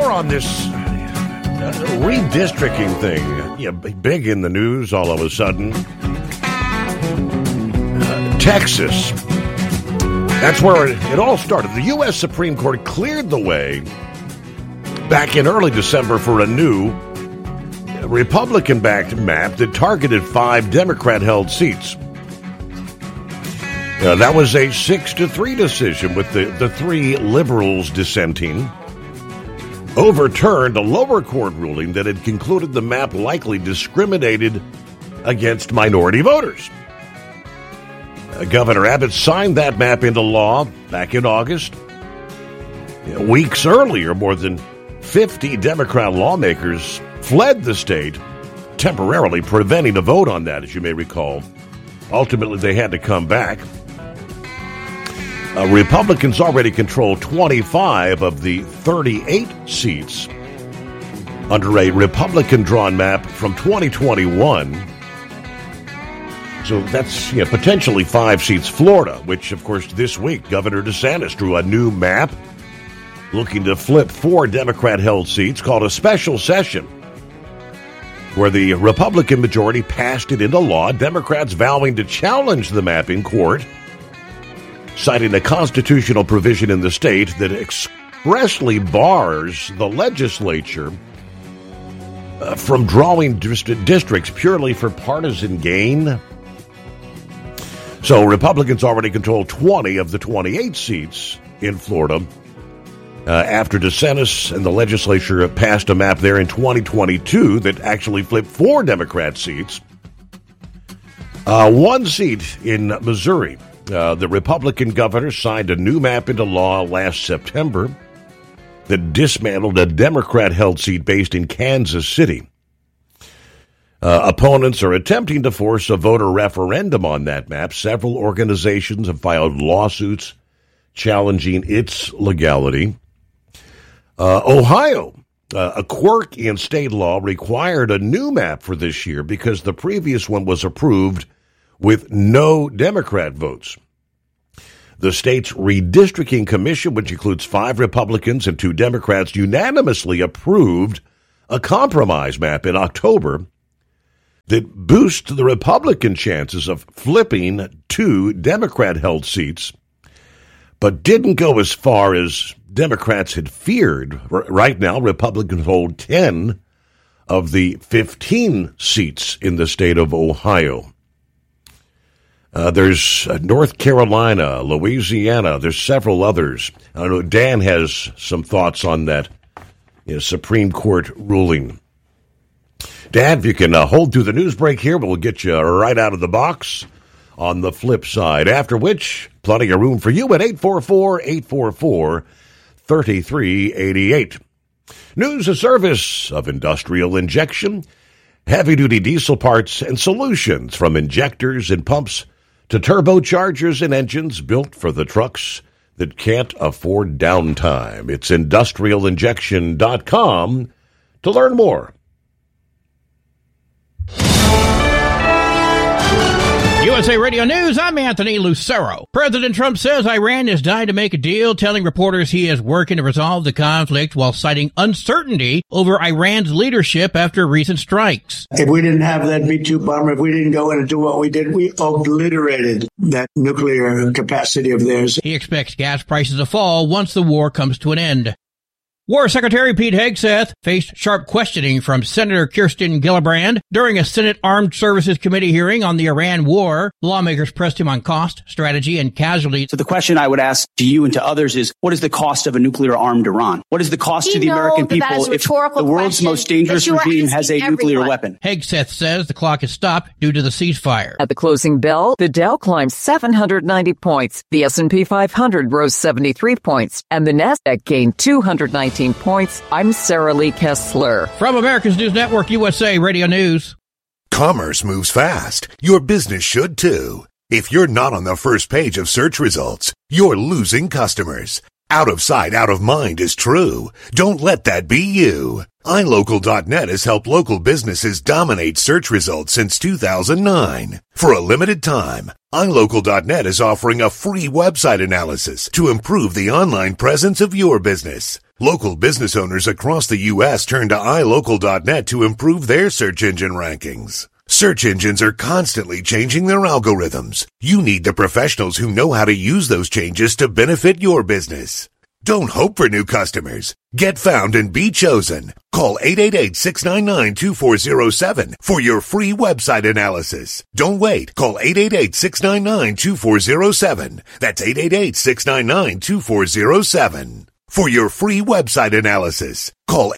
more on this redistricting thing. Yeah, big in the news all of a sudden. Texas. That's where it all started. The U.S. Supreme Court cleared the way back in early December for a new Republican-backed map that targeted 5 Democrat-held seats. That was a 6-3 decision with the 3 liberals dissenting. Overturned a lower court ruling that had concluded the map likely discriminated against minority voters. Governor Abbott signed that map into law back in August. Weeks earlier, more than 50 Democrat lawmakers fled the state, temporarily preventing a vote on that, as you may recall. Ultimately, they had to come back. Republicans already control 25 of the 38 seats under a Republican-drawn map from 2021. So that's potentially 5 seats. Florida, which, of course, this week, Governor DeSantis drew a new map looking to flip 4 Democrat-held seats called a special session, where the Republican majority passed it into law, Democrats vowing to challenge the map in court, citing a constitutional provision in the state that expressly bars the legislature from drawing districts purely for partisan gain. So Republicans already control 20 of the 28 seats in Florida after DeSantis and the legislature passed a map there in 2022 that actually flipped 4 Democrat seats. 1 seat in Missouri. The Republican governor signed a new map into law last September that dismantled a Democrat-held seat based in Kansas City. Opponents are attempting to force a voter referendum on that map. Several organizations have filed lawsuits challenging its legality. Ohio, a quirk in state law, required a new map for this year because the previous one was approved with no Democrat votes. The state's redistricting commission, which includes 5 Republicans and 2 Democrats, unanimously approved a compromise map in October that boosts the Republican chances of flipping 2 Democrat-held seats, but didn't go as far as Democrats had feared. Right now, Republicans hold 10 of the 15 seats in the state of Ohio. There's North Carolina, Louisiana. There's several others. I know Dan has some thoughts on that Supreme Court ruling. Dan, if you can hold through the news break here, we'll get you right out of the box on the flip side, after which plenty of room for you at 844-844-3388. News, a service of Industrial Injection, heavy-duty diesel parts and solutions from injectors and pumps to turbochargers and engines built for the trucks that can't afford downtime. It's industrialinjection.com to learn more. USA Radio News, I'm Anthony Lucero. President Trump says Iran is dying to make a deal, telling reporters he is working to resolve the conflict while citing uncertainty over Iran's leadership after recent strikes. If we didn't have that B-2 bomber, if we didn't go in and do what we did, we obliterated that nuclear capacity of theirs. He expects gas prices to fall once the war comes to an end. War Secretary Pete Hegseth faced sharp questioning from Senator Kirsten Gillibrand during a Senate Armed Services Committee hearing on the Iran war. Lawmakers pressed him on cost, strategy, and casualties. So the question I would ask to you and to others is, what is the cost of a nuclear-armed Iran? What is the cost to the American people if the world's most dangerous regime has a nuclear weapon? Hegseth says the clock is stopped due to the ceasefire. At the closing bell, the Dow climbed 790 points, the S&P 500 rose 73 points, and the Nasdaq gained 219 points. I'm Sarah Lee Kessler. From America's News Network, USA Radio News. Commerce moves fast. Your business should too. If you're not on the first page of search results, you're losing customers. Out of sight, out of mind is true. Don't let that be you. iLocal.net has helped local businesses dominate search results since 2009. For a limited time, iLocal.net is offering a free website analysis to improve the online presence of your business. Local business owners across the U.S. turn to iLocal.net to improve their search engine rankings. Search engines are constantly changing their algorithms. You need the professionals who know how to use those changes to benefit your business. Don't hope for new customers. Get found and be chosen. Call 888-699-2407 for your free website analysis. Don't wait. Call 888-699-2407. That's 888-699-2407. For your free website analysis. Call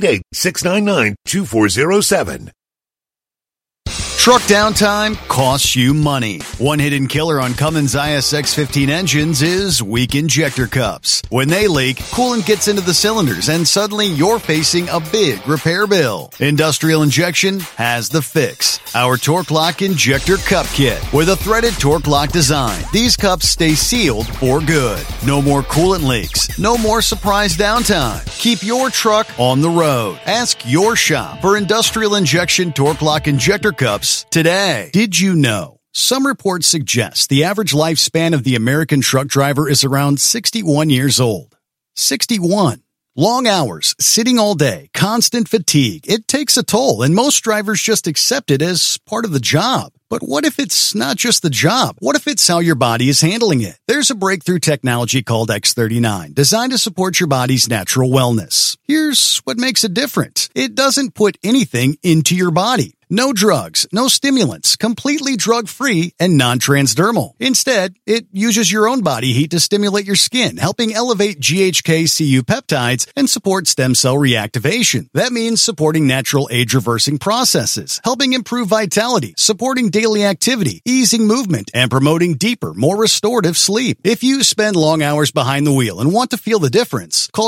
888-699-2407. Truck downtime costs you money. One hidden killer on Cummins ISX-15 engines is weak injector cups. When they leak, coolant gets into the cylinders and suddenly you're facing a big repair bill. Industrial Injection has the fix. Our Torque Lock Injector Cup Kit with a threaded Torque Lock design. These cups stay sealed for good. No more coolant leaks. No more surprise downtime. Keep your truck on the road. Ask your shop for Industrial Injection Torque Lock Injector Cups today. Did you know? Some reports suggest the average lifespan of the American truck driver is around 61 years old. 61. Long hours, sitting all day, constant fatigue. It takes a toll, and most drivers just accept it as part of the job. But what if it's not just the job? What if it's how your body is handling it? There's a breakthrough technology called X39, designed to support your body's natural wellness. Here's what makes it different. It doesn't put anything into your body. No drugs, no stimulants, completely drug-free and non-transdermal. Instead, it uses your own body heat to stimulate your skin, helping elevate GHK-Cu peptides and support stem cell reactivation. That means supporting natural age-reversing processes, helping improve vitality, supporting daily activity, easing movement, and promoting deeper, more restorative sleep. If you spend long hours behind the wheel and want to feel the difference, call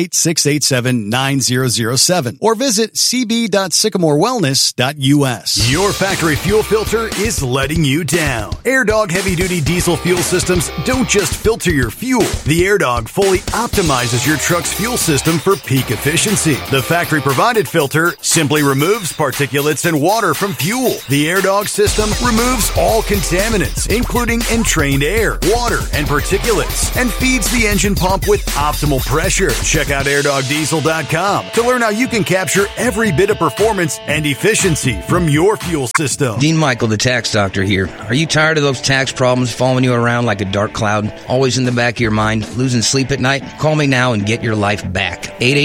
888-687-9007 or visit cb.sycamorewellness.us. Your factory fuel filter is letting you down. AirDog heavy-duty diesel fuel systems don't just filter your fuel. The AirDog fully optimizes your truck's fuel system for peak efficiency. The factory-provided filter simply removes particulates and water from fuel. The AirDog system removes all contaminants, including entrained air, water, and particulates, and feeds the engine pump with optimal pressure. Check out airdogdiesel.com to learn how you can capture every bit of performance and efficiency from your fuel system. Dean Michael, the tax doctor here. Are you tired of those tax problems following you around like a dark cloud, always in the back of your mind, losing sleep at night? Call me now and get your life back.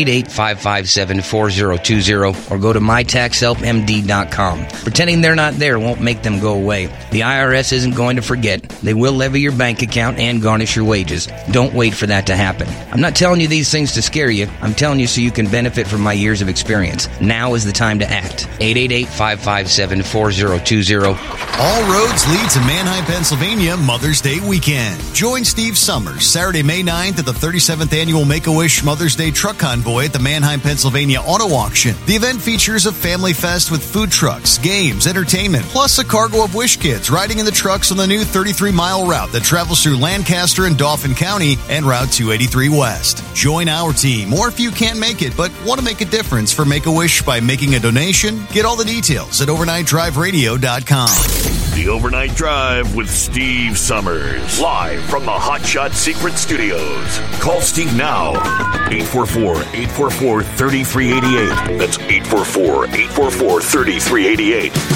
888-557-4020 or go to mytaxhelpmd.com. Pretending they're not there won't make them go away. The IRS isn't going to forget. They will levy your bank account and garnish your wages. Don't wait for that to happen. I'm not telling you these things to scare you. I'm telling you so you can benefit from my years of experience. Now is the time to act. 888-557-4020. All roads lead to Manheim, Pennsylvania Mother's Day weekend. Join Steve Summers Saturday, May 9th at the 37th Annual Make-A-Wish Mother's Day Truck Convoy at the Manheim, Pennsylvania Auto Auction. The event features a family fest with food trucks, games, entertainment, plus a cargo of Wish Kids riding in the trucks on the new 33-mile route that travels through Lancaster and Dauphin County and Route 283 West. Join our team, or if you can't make it but want to make a difference for Make-A-Wish by making a donation, get all the details at overnightdriveradio.com. The Overnight Drive with Steve Summers. Live from the Hot Shot Secret Studios. Call Steve now. 844-844-3388. That's 844-844-3388.